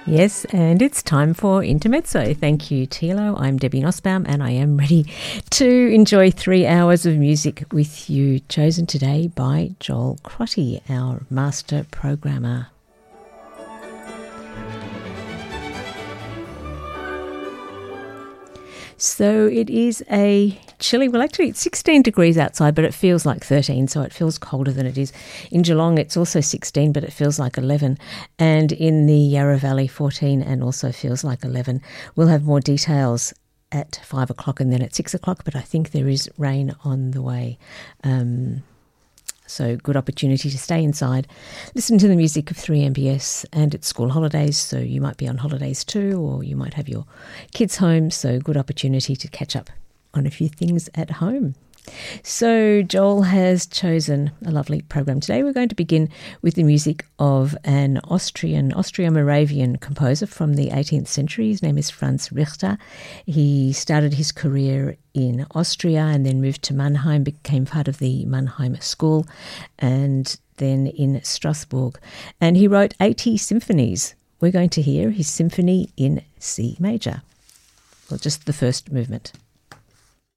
Yes, and it's time for Intermezzo. Thank you, Tilo. I'm Debbie Nussbaum, and I am ready to enjoy 3 hours of music with you, chosen today by Joel Crotty, our master programmer. So it is a chilly, well actually it's 16 degrees outside, but it feels like 13, so it feels colder than it is. In Geelong it's also 16, but it feels like 11. And in the Yarra Valley 14 and also feels like 11. We'll have more details at 5 o'clock and then at 6 o'clock, but I think there is rain on the way. So good opportunity to stay inside, listen to the music of 3MBS, and it's school holidays, so you might be on holidays too, or you might have your kids home, so good opportunity to catch up on a few things at home. So Joel has chosen a lovely program today. We're going to begin with the music of an Austro-Moravian composer from the 18th century. His name is Franz Richter. He started his career in Austria and then moved to Mannheim, became part of the Mannheim School, and then in Strasbourg. And he wrote 80 symphonies. We're going to hear his symphony in C major. Well, just the first movement.